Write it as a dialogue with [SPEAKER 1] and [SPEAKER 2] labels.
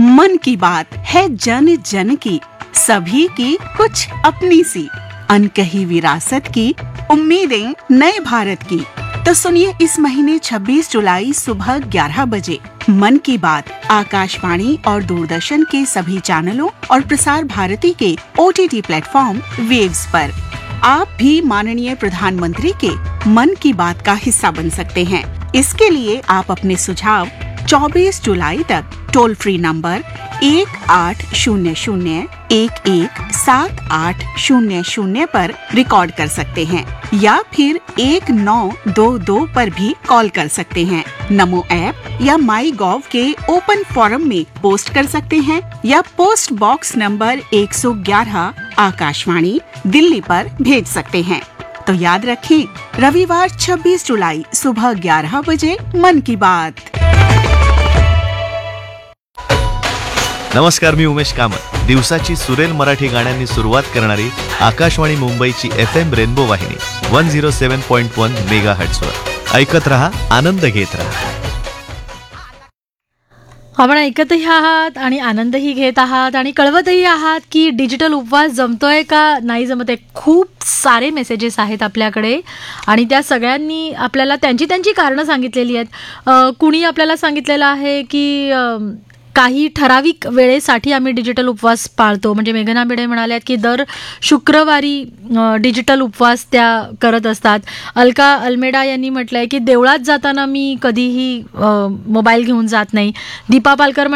[SPEAKER 1] मन की बात है जन जन की, सभी की कुछ अपनी सी, अनकही विरासत की, उम्मीदें नए भारत की। तो सुनिए इस महीने 26 जुलाई सुबह 11 बजे मन की बात आकाशवाणी और दूरदर्शन के सभी चैनलों और प्रसार भारती के OTT प्लेटफॉर्म वेव्स पर। आप भी माननीय प्रधानमंत्री के मन की बात का हिस्सा बन सकते हैं। इसके लिए आप अपने सुझाव 24 जुलाई तक टोल फ्री नंबर 1800-117800 पर रिकॉर्ड कर सकते हैं या फिर 1922 पर भी कॉल कर सकते हैं। नमो ऐप या MyGov के ओपन फोरम में पोस्ट कर सकते हैं या post box number 111 Akashvani Delhi पर भेज सकते हैं। तो याद रखें, रविवार 26 जुलाई सुबह 11 बजे मन की बात।
[SPEAKER 2] नमस्कार, मी उमेश कामत. दिवसाची सुरेल मराठी गाण्यांनी सुरुवात करणारी आकाशवाणी मुंबईची FM रेनबो वाहिनी 107.1 मेगाहर्ट्झवर ऐकत रहा, आनंद घेत रहा.
[SPEAKER 3] आपण ऐकतही आहात आणि आनंदही घेत आहात आणि कळवतही आहात की डिजिटल उपवास जमतोय का नाही जमत आहे. खूप सारे मेसेजेस आहेत आपल्याकडे आणि त्या सगळ्यांनी आपल्याला त्यांची कारणं सांगितलेली आहेत. कुणी आपल्याला सांगितलेलं आहे की काही ठराविक वेळेसाठी आम्ही डिजिटल उपवास पाळतो. म्हणजे मेघना भिडे म्हणाल्यात की दर शुक्रवारी डिजिटल उपवास त्या करत असतात. अलका अल्मेडा यांनी म्हटलंय की देवळात जाताना मी कधीही मोबाईल घेऊन जात नाही. दीपा पालकर